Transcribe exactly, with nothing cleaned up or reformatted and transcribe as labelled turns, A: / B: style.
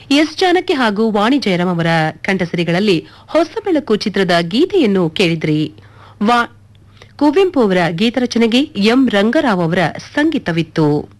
A: S Janaki ಹಾಗೂ ವಾಣಿ ಜಯರಾಮ್ ಅವರ ಕಂಠಸಿರಿಗಳಲ್ಲಿ ಹೊಸ ಬೆಳಕು ಚಿತ್ರದ ಗೀತೆಯನ್ನು ಕೇಳಿದ್ರಿ. ವಾ ಕುವೆಂಪು ಅವರ ಗೀತರಚನೆಗೆ ಎಂ ರಂಗರಾವ್ ಅವರ ಸಂಗೀತವಿತ್ತು.